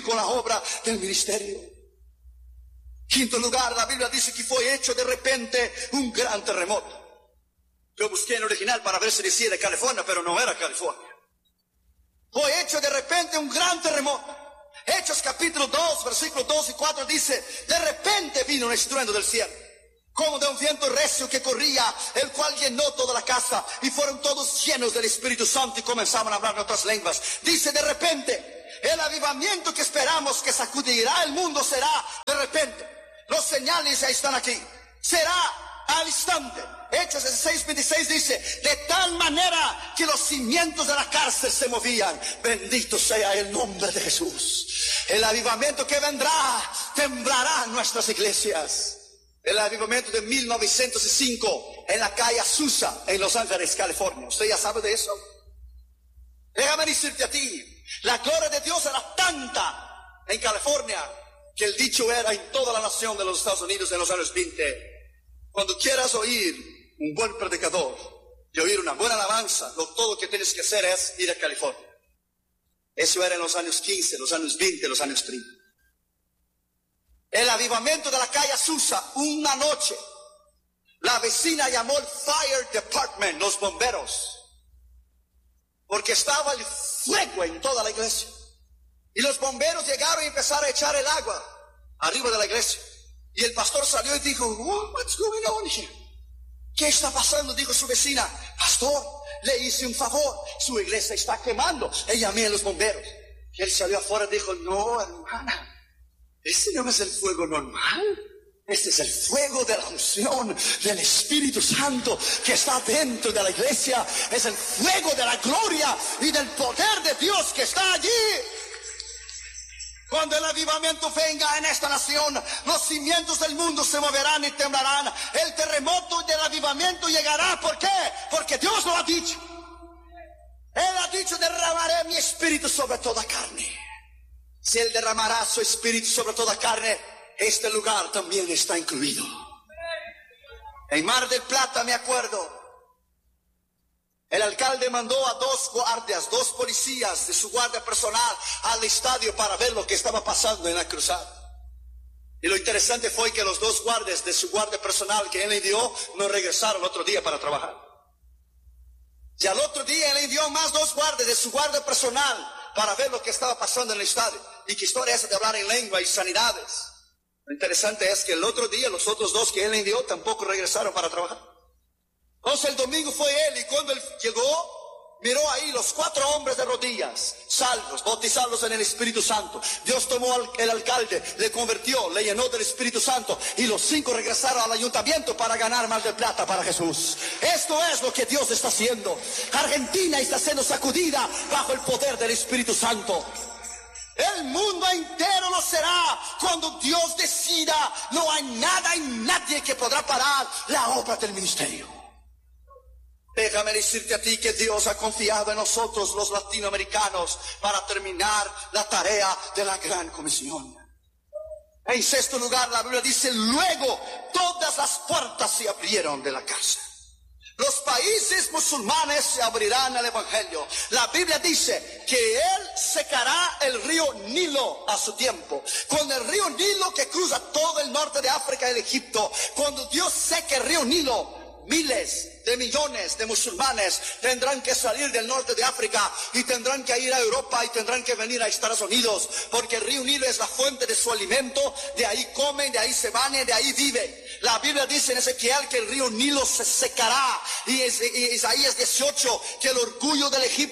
con la obra del ministerio. Quinto lugar, la Biblia dice que fue hecho de repente un gran terremoto. Yo busqué en el original para ver si decía de California, pero no era California. Fue hecho de repente un gran terremoto. Hechos capítulo 2, versículos 2 y 4 dice: de repente vino un estruendo del cielo, como de un viento recio que corría, el cual llenó toda la casa, y fueron todos llenos del Espíritu Santo y comenzaban a hablar en otras lenguas. Dice: de repente, el avivamiento que esperamos que sacudirá el mundo será de repente. Los señales ya están aquí. Será al instante. Hechos 16:26 dice: de tal manera que los cimientos de la cárcel se movían. Bendito sea el nombre de Jesús. El avivamiento que vendrá temblará nuestras iglesias. El avivamiento de 1905 en la calle Azusa, en Los Ángeles, California. ¿Usted ya sabe de eso? Déjame decirte a ti, la gloria de Dios era tanta en California que el dicho era en toda la nación de los Estados Unidos en los años 20: cuando quieras oír un buen predicador y oír una buena alabanza, todo lo que tienes que hacer es ir a California. Eso era en los años 15, los años 20, los años 30. El avivamiento de la calle Azusa, una noche, la vecina llamó al Fire Department, los bomberos, porque estaba el fuego en toda la iglesia. Y los bomberos llegaron y empezaron a echar el agua arriba de la iglesia. Y el pastor salió y dijo: what's going on here? ¿Qué está pasando? Dijo su vecina: pastor, le hice un favor, su iglesia está quemando. Y llamé a los bomberos. Y él salió afuera y dijo: no, hermana, este no es el fuego normal. Este es el fuego de la unción del Espíritu Santo que está dentro de la iglesia. Es el fuego de la gloria y del poder de Dios que está allí. Cuando el avivamiento venga en esta nación, los cimientos del mundo se moverán y temblarán. El terremoto del avivamiento llegará. ¿Por qué? Porque Dios lo ha dicho. Él ha dicho: derramaré mi espíritu sobre toda carne. Si Él derramará su espíritu sobre toda carne, este lugar también está incluido. En Mar del Plata, me acuerdo, el alcalde mandó a 2 guardias, 2 policías de su guardia personal al estadio para ver lo que estaba pasando en la cruzada. Y lo interesante fue que los 2 guardias de su guardia personal que él envió no regresaron otro día para trabajar. Y al otro día él envió más 2 guardias de su guardia personal para ver lo que estaba pasando en el estadio. Y qué historia es de hablar en lengua y sanidades. Lo interesante es que el otro día los otros 2 que él envió tampoco regresaron para trabajar. Entonces el domingo fue él, y cuando él llegó, miró ahí los 4 hombres de rodillas, salvos, bautizados en el Espíritu Santo. Dios tomó al alcalde, le convirtió, le llenó del Espíritu Santo, y los 5 regresaron al ayuntamiento para ganar Mar del Plata para Jesús. Esto es lo que Dios está haciendo. Argentina está siendo sacudida bajo el poder del Espíritu Santo. El mundo entero lo será cuando Dios decida. No hay nada y nadie que podrá parar la obra del ministerio. Déjame decirte a ti que Dios ha confiado en nosotros, los latinoamericanos, para terminar la tarea de la gran comisión. En sexto lugar, la Biblia dice: luego todas las puertas se abrieron de la casa. Los países musulmanes se abrirán al evangelio. La Biblia dice que Él secará el río Nilo a su tiempo. Con el río Nilo que cruza todo el norte de África y el Egipto. Cuando Dios seque el río Nilo, miles de millones de musulmanes tendrán que salir del norte de África y tendrán que ir a Europa y tendrán que venir a Estados Unidos, porque el río Nilo es la fuente de su alimento. De ahí comen, de ahí se bañan, de ahí viven. La Biblia dice en Ezequiel que el río Nilo se secará, y Isaías 18 que el orgullo del Egipto